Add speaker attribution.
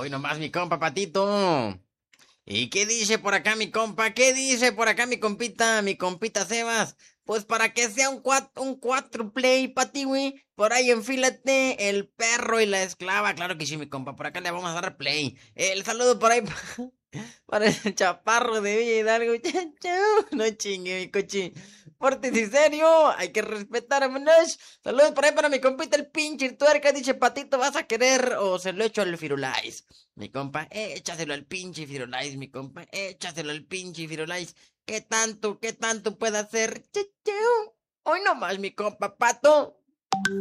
Speaker 1: Hoy nomás mi compa Patito. ¿Y qué dice por acá mi compa? ¿Qué dice por acá mi compita Sebas? Pues para que sea un cuatro play, Pati, güey. Por ahí enfílate el perro y la esclava. Claro que sí, mi compa. Por acá le vamos a dar play. El saludo por ahí para el chaparro de Villa Hidalgo. Chau, chau. No chingue, mi coche. Pórtese serio. Hay que respetar a Monash. Saludos por ahí para mi compita el pinche tuerca. Dice Patito, ¿vas a querer o se lo echo al Firulais? Mi compa, échaselo al pinche Firulais, mi compa. Échaselo al pinche Firulais. Qué tanto puede hacer? Hoy nomás, mi compa Pato.